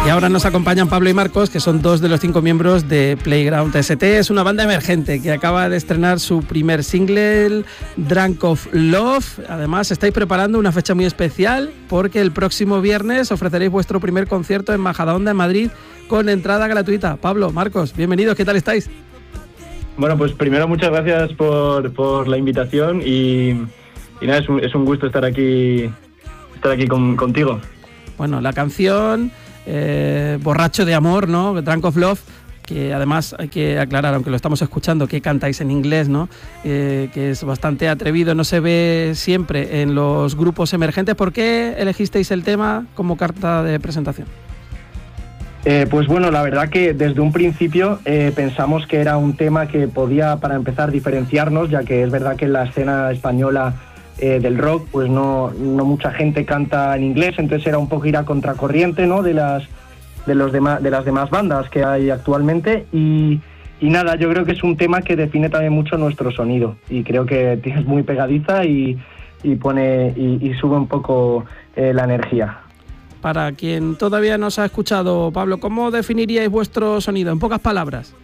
Y ahora nos acompañan Pablo y Marcos, que son 2 de los 5 miembros de Playground ST. Es una banda emergente que acaba de estrenar su primer single, Drunk of Love. Además, estáis preparando una fecha muy especial porque el próximo viernes ofreceréis vuestro primer concierto en Majadahonda, en Madrid, con entrada gratuita. Pablo, Marcos, bienvenidos, ¿qué tal estáis? Bueno, pues primero muchas gracias por la invitación y nada, es un gusto estar aquí contigo. Bueno, la canción Borracho de Amor, ¿no? Drunk of Love, que además hay que aclarar, aunque lo estamos escuchando, que cantáis en inglés, ¿no? Que es bastante atrevido, no se ve siempre en los grupos emergentes. ¿Por qué elegisteis el tema como carta de presentación? Pues bueno, la verdad que desde un principio pensamos que era un tema que podía, para empezar, diferenciarnos, ya que es verdad que en la escena española del rock, pues no mucha gente canta en inglés, entonces era un poco ir a contracorriente, ¿no? de las demás bandas que hay actualmente y nada, yo creo que es un tema que define también mucho nuestro sonido y creo que es muy pegadiza y sube un poco la energía. Para quien todavía no os ha escuchado, Pablo, ¿cómo definiríais vuestro sonido en pocas palabras?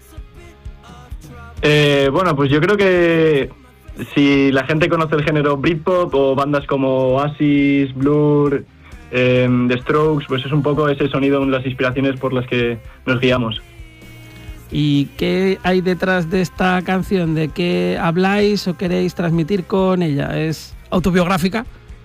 Bueno, pues yo creo que si la gente conoce el género Britpop o bandas como Oasis, Blur, The Strokes, pues es un poco ese sonido, las inspiraciones por las que nos guiamos. ¿Y qué hay detrás de esta canción? ¿De qué habláis o queréis transmitir con ella? ¿Es autobiográfica?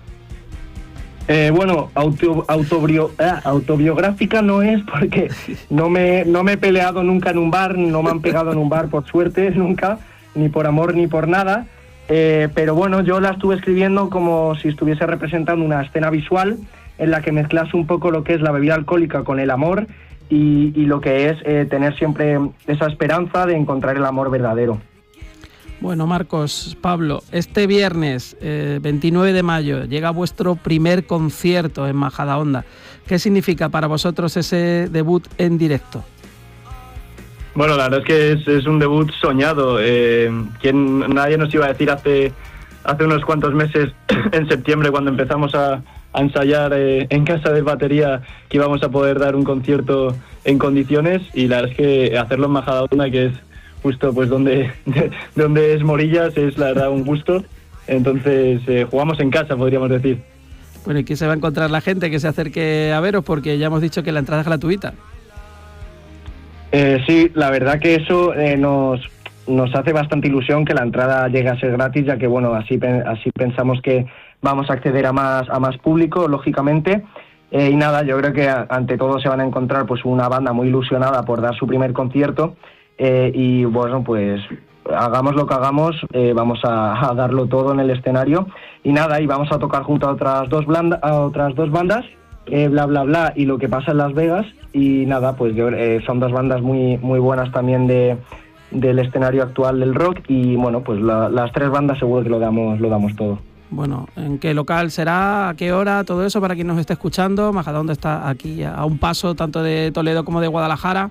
Bueno, autobiográfica no es, porque no me he peleado nunca en un bar, no me han pegado en un bar, por suerte, nunca, ni por amor ni por nada. Pero bueno, yo la estuve escribiendo como si estuviese representando una escena visual en la que mezclas un poco lo que es la bebida alcohólica con el amor y lo que es tener siempre esa esperanza de encontrar el amor verdadero. Bueno, Marcos, Pablo, este viernes 29 de mayo llega vuestro primer concierto en Majadahonda. ¿Qué significa para vosotros ese debut en directo? Bueno, la verdad es que es un debut soñado. Nadie nos iba a decir hace unos cuantos meses, en septiembre, cuando empezamos a ensayar en casa de batería, que íbamos a poder dar un concierto en condiciones, y la verdad es que hacerlo en Majadahonda, que es justo pues donde es Morillas, es la verdad un gusto. Entonces jugamos en casa, podríamos decir. Bueno, ¿y qué se va a encontrar la gente que se acerque a veros? Porque ya hemos dicho que la entrada es gratuita. Sí, la verdad que eso nos hace bastante ilusión que la entrada llegue a ser gratis, ya que bueno, así pensamos que vamos a acceder a más público, lógicamente. Y nada, yo creo que ante todo se van a encontrar pues una banda muy ilusionada por dar su primer concierto. Y bueno, pues hagamos lo que hagamos, vamos a darlo todo en el escenario y nada, y vamos a tocar junto a otras dos bandas, Bla Bla Bla y Lo que pasa en Las Vegas, y nada, pues son dos bandas muy muy buenas también del escenario actual del rock, y bueno, pues las tres bandas seguro que lo damos todo. Bueno, ¿en qué local será? ¿A qué hora? Todo eso para quien nos esté escuchando. Majadahonda está aquí a un paso tanto de Toledo como de Guadalajara.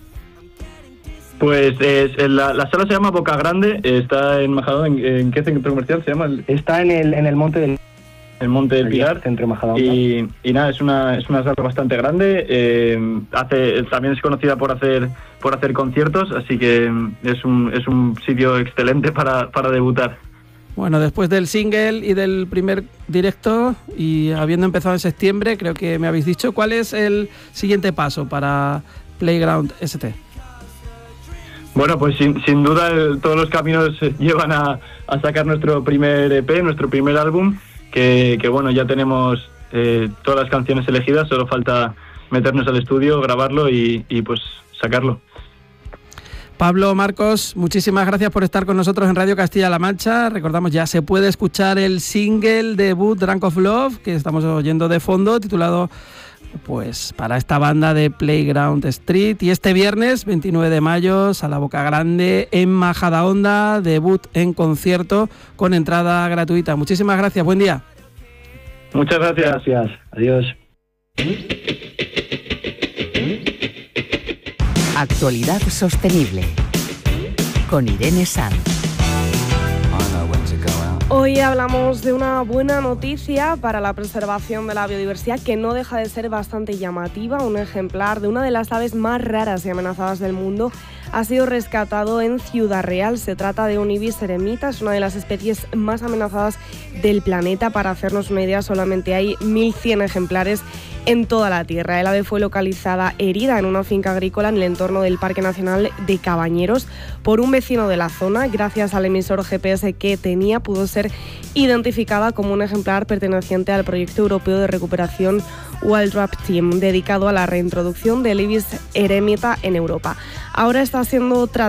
Pues la sala se llama Boca Grande, está en Majadahonda. ¿En qué centro comercial se llama? Está en el Monte del Pilar, centro Majadahonda. Y nada, es una sala bastante grande. También es conocida por hacer conciertos, así que es un sitio excelente para debutar. Bueno, después del single y del primer directo, y habiendo empezado en septiembre, creo que me habéis dicho, ¿cuál es el siguiente paso para Playground ST? Bueno, pues sin duda todos los caminos llevan a sacar nuestro primer EP, nuestro primer álbum, que bueno, ya tenemos todas las canciones elegidas, solo falta meternos al estudio, grabarlo y pues sacarlo. Pablo, Marcos, muchísimas gracias por estar con nosotros en Radio Castilla-La Mancha. Recordamos, ya se puede escuchar el single debut Drunk of Love, que estamos oyendo de fondo, titulado pues para esta banda de Playground Street. Y este viernes 29 de mayo, Sala Boca Grande en Majadahonda, debut en concierto con entrada gratuita. Muchísimas gracias, buen día. Muchas gracias. Adiós. Actualidad sostenible con Irene Sanz. Hoy hablamos de una buena noticia para la preservación de la biodiversidad que no deja de ser bastante llamativa. Un ejemplar de una de las aves más raras y amenazadas del mundo ha sido rescatado en Ciudad Real. Se trata de un ibis eremita, es una de las especies más amenazadas del planeta. Para hacernos una idea, solamente hay 1.100 ejemplares en toda la Tierra. El ave fue localizada herida en una finca agrícola en el entorno del Parque Nacional de Cabañeros por un vecino de la zona. Gracias al emisor GPS que tenía, pudo ser identificada como un ejemplar perteneciente al proyecto europeo de recuperación Wild Rap Team, dedicado a la reintroducción del ibis eremita en Europa. Ahora está siendo tratado